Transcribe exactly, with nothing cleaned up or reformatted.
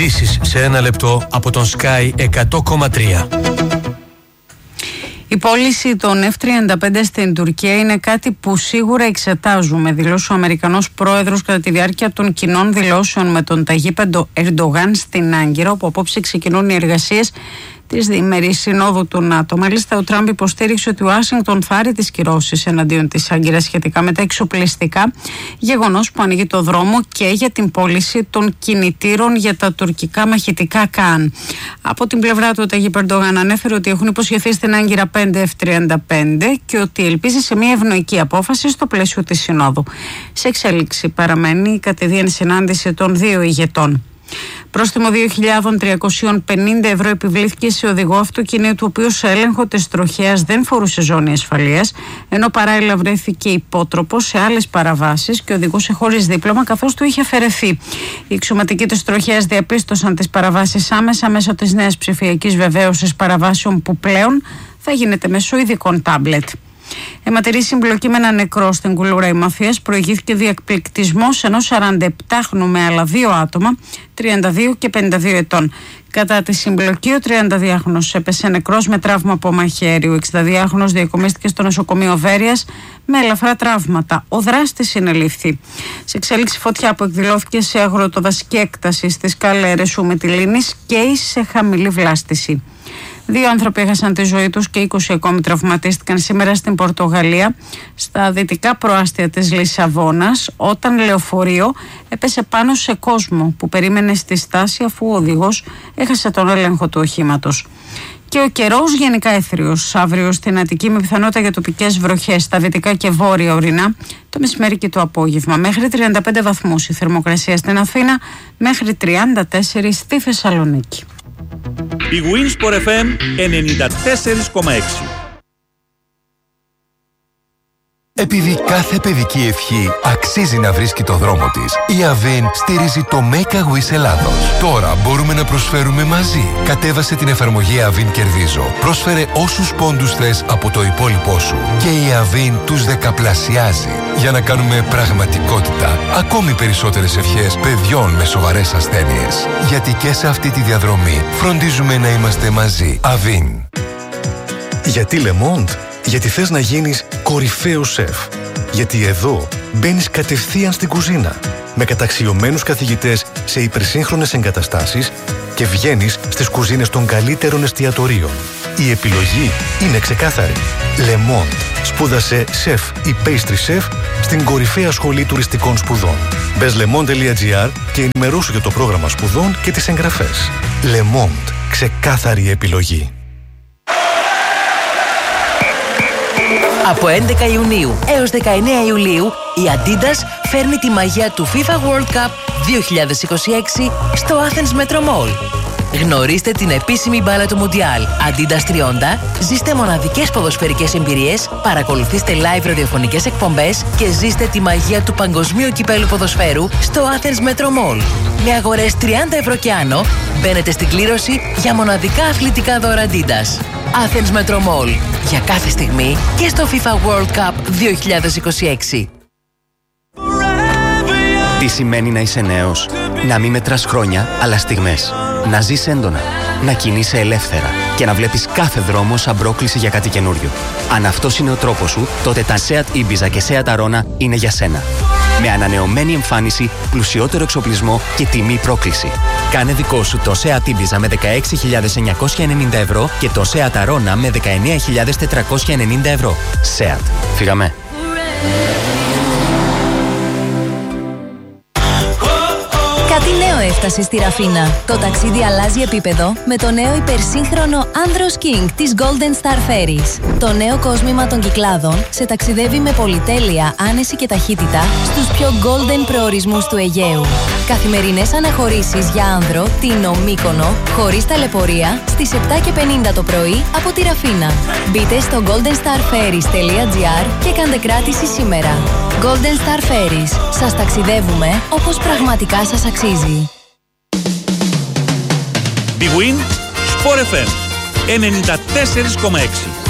Ειδήσεις σε ένα λεπτό από τον Sky εκατό κόμμα τρία. Η πώληση των εφ τριάντα πέντε στην Τουρκία είναι κάτι που σίγουρα εξετάζουμε, δηλώσει ο Αμερικανός πρόεδρος κατά τη διάρκεια των κοινών δηλώσεων με τον Ταγίπ Ερντογάν στην Άγκυρα, όπου απόψε ξεκινούν οι εργασίες της διημερής συνόδου του ΝΑΤΟ. Μάλιστα, ο Τραμπ υποστήριξε ότι η Ουάσιγκτον θα άρει τις κυρώσεις εναντίον της Άγκυρας σχετικά με τα εξοπλιστικά, γεγονός που ανοίγει το δρόμο και για την πώληση των κινητήρων για τα τουρκικά μαχητικά Καν. Από την πλευρά του, ο Ταγίπ Ερντογάν ανέφερε ότι έχουν υποσχεθεί στην Άγκυρα πέντε εφ τριάντα πέντε και ότι ελπίζει σε μια ευνοϊκή απόφαση στο πλαίσιο της συνόδου. Σε εξέλιξη παραμένει η κατηδίαν συνάντηση των δύο ηγετών. Πρόστιμο δύο χιλιάδες τριακόσια πενήντα ευρώ επιβλήθηκε σε οδηγό αυτοκινήτου, ο οποίος σε έλεγχο της τροχέας δεν φορούσε ζώνη ασφαλείας, ενώ παράλληλα βρέθηκε υπότροπος σε άλλες παραβάσεις και οδηγούσε χωρίς δίπλωμα, καθώς του είχε αφαιρεθεί. Οι εξωματικοί της τροχέας διαπίστωσαν τις παραβάσεις άμεσα μέσω της νέας ψηφιακής βεβαίωσης παραβάσεων, που πλέον θα γίνεται μέσω ειδικών τάμπλετ. Αιματηρή συμπλοκή με ένα νεκρό στην Κουλούρα Ημαθίας. Προηγήθηκε διεκπληκτισμός ενός σαρανταεπτάχρονου με άλλα δύο άτομα, τριάντα δύο και πενήντα δύο ετών. Κατά τη συμπλοκή, ο τριανταδυάχρονος έπεσε νεκρός με τραύμα από μαχαίρι. Ο εξηνταδυάχρονος διακομίστηκε στο νοσοκομείο Βέρειας με ελαφρά τραύματα. Ο δράστης συνελήφθη. Σε εξέλιξη, φωτιά που εκδηλώθηκε σε αγροτοδασική έκταση στις Καλέρες Ουμετιλίνης και σε χαμηλή βλάστηση. Δύο άνθρωποι έχασαν τη ζωή τους και είκοσι ακόμη τραυματίστηκαν σήμερα στην Πορτογαλία, στα δυτικά προάστια της Λισαβόνας, όταν λεωφορείο έπεσε πάνω σε κόσμο που περίμενε στη στάση, αφού ο οδηγός έχασε τον έλεγχο του οχήματος. Και ο καιρός γενικά έθριος αύριο στην Αττική, με πιθανότητα για τοπικές βροχές στα δυτικά και βόρεια ορεινά το μεσημέρι και το απόγευμα. Μέχρι τριάντα πέντε βαθμούς η θερμοκρασία στην Αθήνα, μέχρι τριάντα τέσσερα στη Θεσσαλονίκη. Η Winsport εφ εμ ενενήντα τέσσερα κόμμα έξι. Επειδή κάθε παιδική ευχή αξίζει να βρίσκει το δρόμο της, η Avin στηρίζει το Make a Wish Ελλάδος. Τώρα μπορούμε να προσφέρουμε μαζί. Κατέβασε την εφαρμογή Avin Κερδίζω. Πρόσφερε όσους πόντους θες από το υπόλοιπό σου και η Avin τους δεκαπλασιάζει για να κάνουμε πραγματικότητα ακόμη περισσότερες ευχές παιδιών με σοβαρές ασθένειες. Γιατί και σε αυτή τη διαδρομή φροντίζουμε να είμαστε μαζί. Avin. Γιατί Le Monde? Γιατί θες να γίνεις κορυφαίος σεφ. Γιατί εδώ μπαίνεις κατευθείαν στην κουζίνα, με καταξιωμένους καθηγητές σε υπερσύγχρονες εγκαταστάσεις και βγαίνεις στις κουζίνες των καλύτερων εστιατορίων. Η επιλογή είναι ξεκάθαρη. Le Monde. Σπούδασε σεφ ή pastry chef στην κορυφαία σχολή τουριστικών σπουδών. Μπες lemond τελεία gr και ενημερώσου για το πρόγραμμα σπουδών και τις εγγραφές. Le Monde. Ξεκάθαρη επιλογή. Από έντεκα Ιουνίου έως δεκαεννέα Ιουλίου, η Adidas φέρνει τη μαγεία του FIFA World Cup δύο χιλιάδες είκοσι έξι στο Athens Metro Mall. Γνωρίστε την επίσημη μπάλα του Μουντιάλ Adidas τριάντα, ζήστε μοναδικές ποδοσφαιρικές εμπειρίες, παρακολουθήστε live ραδιοφωνικές εκπομπές και ζήστε τη μαγεία του παγκοσμίου κυπέλου ποδοσφαίρου στο Athens Metro Mall. Με αγορές τριάντα ευρώ και άνω, μπαίνετε στην κλήρωση για μοναδικά αθλητικά δώρα Adidas. Athens Metro Mall. Για κάθε στιγμή και στο FIFA World Cup δύο χιλιάδες είκοσι έξι. Τι σημαίνει να είσαι νέος? Να μην μετράς χρόνια, αλλά στιγμές. Να ζεις έντονα, να κινείσαι ελεύθερα και να βλέπεις κάθε δρόμο σαν πρόκληση για κάτι καινούριο. Αν αυτός είναι ο τρόπος σου, τότε τα Seat Ibiza και Seat Arona είναι για σένα. Με ανανεωμένη εμφάνιση, πλουσιότερο εξοπλισμό και τιμή πρόκληση. Κάνε δικό σου το Seat Ibiza με δεκαέξι χιλιάδες εννιακόσια ενενήντα ευρώ και το Seat Arona με δεκαεννέα χιλιάδες τετρακόσια ενενήντα ευρώ. Seat. Φύγαμε. Κάτι νέο έφτασε στη Ραφίνα. Το ταξίδι αλλάζει επίπεδο με το νέο υπερσύγχρονο Andros King της Golden Star Ferries. Το νέο κόσμημα των Κυκλάδων σε ταξιδεύει με πολυτέλεια, άνεση και ταχύτητα στους πιο golden προορισμούς του Αιγαίου. Καθημερινές αναχωρήσεις για άνδρο, Τίνο, Μύκονο, χωρίς ταλαιπωρία, στις επτά και πενήντα το πρωί από τη Ραφίνα. Μπείτε στο golden star ferries τελεία gr και κάντε κράτηση σήμερα. Golden Star Ferries. Σας ταξιδεύουμε όπως πραγματικά σας αξίζει. Big Win Sport εφ εμ ενενήντα τέσσερα κόμμα έξι.